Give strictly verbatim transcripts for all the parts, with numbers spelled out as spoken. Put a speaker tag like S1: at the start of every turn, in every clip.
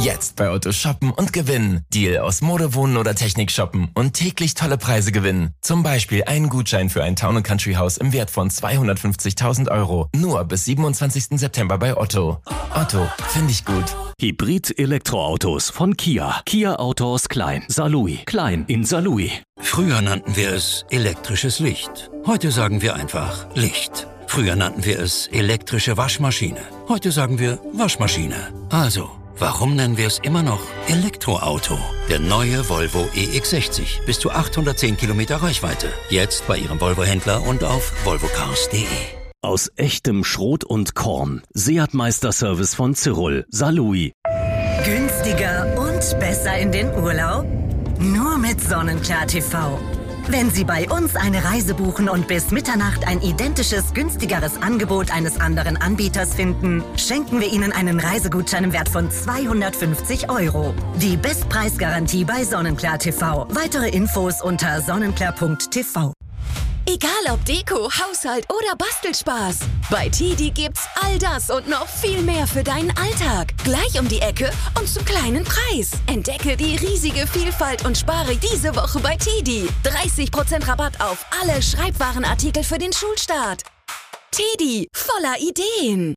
S1: Jetzt bei Otto shoppen und gewinnen. Deal aus Mode, Wohnen oder Technik shoppen und täglich tolle Preise gewinnen. Zum Beispiel einen Gutschein für ein Town and Country Haus im Wert von zweihundertfünfzigtausend Euro. Nur bis siebenundzwanzigsten September bei Otto. Otto, finde ich gut.
S2: Hybrid-Elektroautos von Kia. Kia Autos Klein, Saarlouis. Klein in Saarlouis.
S3: Früher nannten wir es elektrisches Licht. Heute sagen wir einfach Licht. Früher nannten wir es elektrische Waschmaschine. Heute sagen wir Waschmaschine. Also, warum nennen wir es immer noch Elektroauto? Der neue Volvo E X sechzig. Bis zu achthundertzehn Kilometer Reichweite. Jetzt bei Ihrem Volvo-Händler und auf volvocars punkt de.
S2: Aus echtem Schrot und Korn. Seat Meisterservice von Cyril, Saarlouis.
S4: Günstiger und besser in den Urlaub? Nur mit Sonnenklar T V. Wenn Sie bei uns eine Reise buchen und bis Mitternacht ein identisches, günstigeres Angebot eines anderen Anbieters finden, schenken wir Ihnen einen Reisegutschein im Wert von zweihundertfünfzig Euro. Die Bestpreisgarantie bei Sonnenklar T V. Weitere Infos unter sonnenklar punkt t v.
S5: Egal ob Deko, Haushalt oder Bastelspaß. Bei Tidi gibt's all das und noch viel mehr für deinen Alltag. Gleich um die Ecke und zum kleinen Preis. Entdecke die riesige Vielfalt und spare diese Woche bei Tidi. dreißig Prozent Rabatt auf alle Schreibwarenartikel für den Schulstart. Tidi, voller Ideen.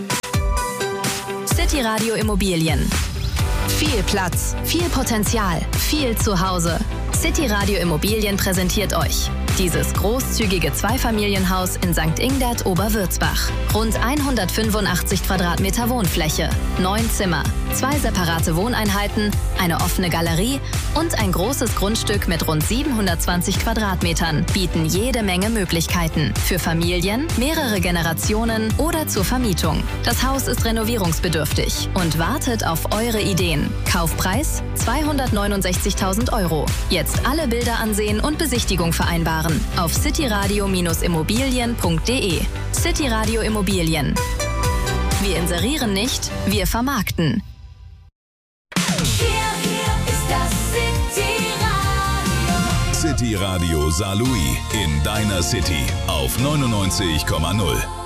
S6: City Radio Immobilien. Viel Platz, viel Potenzial, viel Zuhause. City Radio Immobilien präsentiert euch dieses großzügige Zweifamilienhaus in Sankt Ingbert Oberwürzbach. Rund hundertfünfundachtzig Quadratmeter Wohnfläche, neun Zimmer, zwei separate Wohneinheiten, eine offene Galerie und ein großes Grundstück mit rund siebenhundertzwanzig Quadratmetern bieten jede Menge Möglichkeiten für Familien, mehrere Generationen oder zur Vermietung. Das Haus ist renovierungsbedürftig und wartet auf eure Ideen. Kaufpreis zweihundertneunundsechzigtausend Euro. Jetzt alle Bilder ansehen und Besichtigung vereinbaren auf cityradio Immobilien punkt de. City Radio Immobilien. Wir inserieren nicht, wir vermarkten.
S7: Hier, hier ist das City Radio.
S8: City Radio Saarlouis in deiner City auf neunundneunzig Komma null.